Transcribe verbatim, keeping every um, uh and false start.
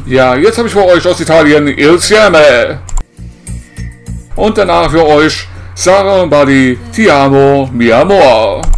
Ja, jetzt habe ich für euch aus Italien Il Sieme. Und danach für euch Sarah und Buddy Ti amo, mi amor.